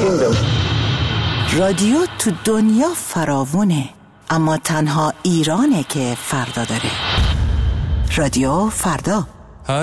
kingdom. رادیو تو دنیا فراوونه، اما تنها ایرانه که فردا داره. رادیو فردا.